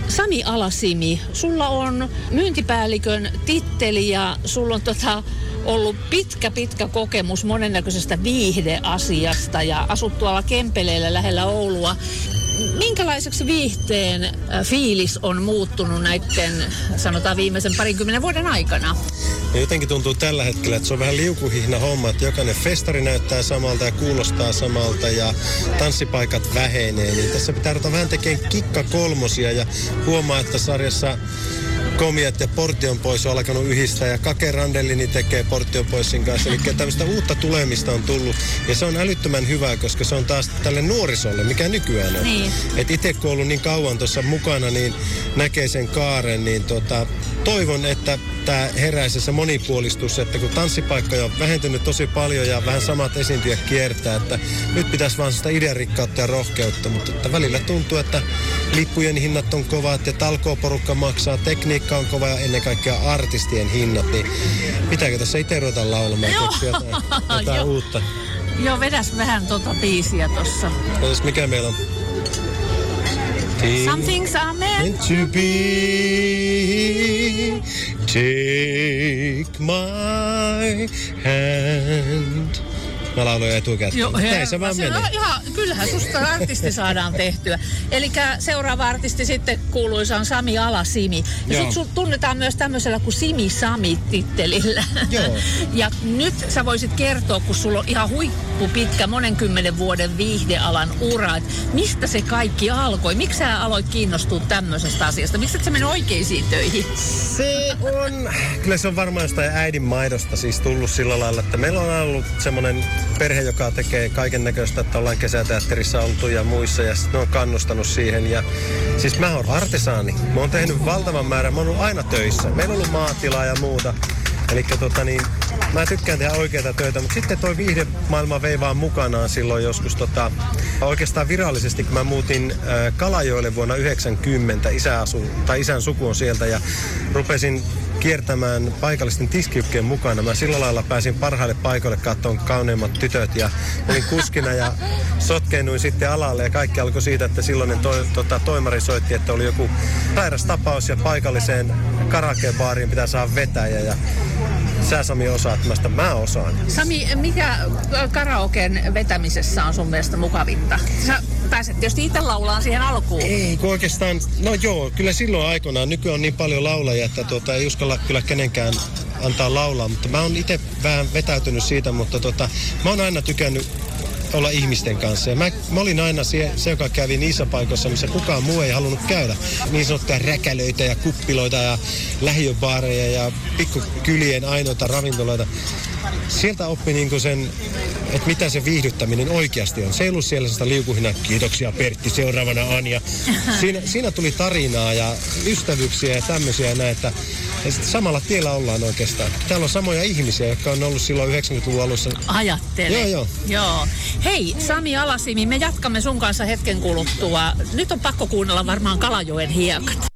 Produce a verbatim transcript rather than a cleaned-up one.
Sami Alasimi, sulla on myyntipäällikön titteli ja sulla on tota, ollut pitkä, pitkä kokemus monennäköisestä viihdeasiasta ja asut tuolla Kempeleellä lähellä Oulua. Minkälaiseksi viihteen fiilis on muuttunut näiden, sanotaan viimeisen parinkymmenen vuoden aikana? Ja jotenkin tuntuu tällä hetkellä, että se on vähän liukuhihna homma, että jokainen festari näyttää samalta ja kuulostaa samalta ja tanssipaikat vähenee. Niin tässä pitää ruveta vähän tekemään kikkakolmosia ja huomaa, että sarjassa Komiat ja Portion pois on alkanut yhdistää ja Kake Randellini tekee Portion poisin kanssa. Eli tämmöistä uutta tulemista on tullut ja se on älyttömän hyvää, koska se on taas tälle nuorisolle, mikä nykyään on. Niin. Että itse kun on ollut niin kauan tuossa mukana, niin näkee sen kaaren, niin tota, toivon, että tämä heräisi se monipuolistus, että kun tanssipaikkoja on vähentynyt tosi paljon ja vähän samat esiintyjät kiertää, että nyt pitäisi vaan sitä idearikkautta ja rohkeutta, mutta että välillä tuntuu, että lippujen hinnat on kovat ja talkooporukka maksaa, tekniikka on kova ja ennen kaikkea artistien hinnat, niin pitääkö tässä itse ruveta laulamaan jotain, jotain uutta? Joo, vedäs vähän tota biisiä tossa. Otas, mikä meillä on? Some things are meant to be. Take my hand. Mä lauloin jo etukäteen. Joo, näin se vaan meni. Ihan, kyllähän susta artisti saadaan tehtyä. Elikkä seuraava artisti sitten kuuluisa on Sami Alasimi. Ja sut, sut tunnetaan myös tämmöisellä kuin Simi Sami-tittelillä. Joo. Ja nyt sä voisit kertoa, kun sulla on ihan huippu pitkä monenkymmenen vuoden viihdealan ura, että mistä se kaikki alkoi? Miksi sä aloit kiinnostua tämmöisestä asiasta? Miksi et sä mene oikeisiin töihin? Se on, kyllä se on varmaan jostain äidin maidosta siis tullut sillä lailla, että meillä on ollut semmoinen perhe, joka tekee kaiken näköistä, että ollaan kesäteatterissa oltu ja muissa ja sitten ne on kannustanut siihen. Ja siis mä oon artesaani. Mä oon tehnyt valtavan määrän, mä oon ollut aina töissä. Meillä on ollut maatilaa ja muuta. Eli tota niin, mä tykkään tehdä oikeita töitä, mutta sitten toi viihdemaailma vei vaan mukanaan silloin joskus tota, oikeastaan virallisesti, kun mä muutin äh, Kalajoelle vuonna yhdeksänkymmentä, isä asu, tai isän suku on sieltä ja rupesin kiertämään paikallisten tiskiykkien mukana. Mä sillä lailla pääsin parhaille paikoille katsomaan kauneimmat tytöt ja olin kuskina ja sotkeinuin sitten alalle ja kaikki alkoi siitä, että silloinen to, tota, toimari soitti, että oli joku sairas tapaus ja paikalliseen karaokebaariin pitää saada vetäjä ja sä Sami osaat, mä sitä mä osaan. Sami, mikä karaoken vetämisessä on sun mielestä mukavinta? Sä pääset tietysti itse laulaan siihen alkuun. Ei, kun oikeastaan, no joo, kyllä silloin aikoinaan, nykyään on niin paljon laulajia, että tuota, ei uskalla kyllä kenenkään antaa laulaa, mutta mä oon itse vähän vetäytynyt siitä, mutta tota, mä oon aina tykännyt olla ihmisten kanssa. Ja mä, mä olin aina se, se, joka kävi niissä paikoissa, missä kukaan muu ei halunnut käydä. Niin sanottuja räkälöitä ja kuppiloita ja lähiöbaareja ja pikkukylien ainoita ravintoloita. Sieltä oppi niinku sen, että mitä se viihdyttäminen oikeasti on. Se ei ollut siellä sitä liukuhinaa, kiitoksia Pertti, seuraavana Anja. Siinä, siinä tuli tarinaa ja ystävyyksiä ja tämmöisiä ja näitä. Ja sitten samalla tiellä ollaan oikeastaan. Täällä on samoja ihmisiä, jotka on ollut silloin yhdeksänkymmentäluvun alussa. Ajattele. Joo, joo. Joo. Hei, Sami Alasimi, me jatkamme sun kanssa hetken kuluttua. Nyt on pakko kuunnella varmaan Kalajoen hiekat.